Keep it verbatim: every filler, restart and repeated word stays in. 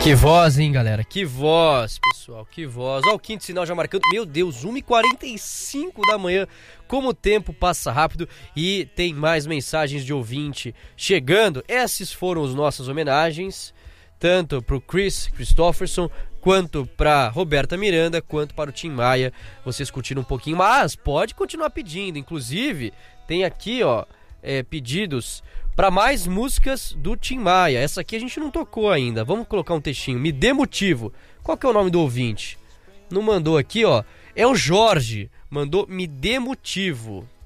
Que voz, hein, galera? Que voz, pessoal, que voz. Ó, o quinto sinal já marcando. Meu Deus, uma e quarenta e cinco da manhã. Como o tempo passa rápido e tem mais mensagens de ouvinte chegando. Essas foram as nossas homenagens, tanto pro Chris Christopherson, quanto pra Roberta Miranda, quanto para o Tim Maia. Vocês curtiram um pouquinho, mas pode continuar pedindo. Inclusive, tem aqui, ó, é, pedidos para mais músicas do Tim Maia. Essa aqui a gente não tocou ainda. Vamos colocar um textinho. Me dê motivo. Qual que é o nome do ouvinte? Não mandou aqui, ó. É o Jorge. Mandou Me Dê Motivo.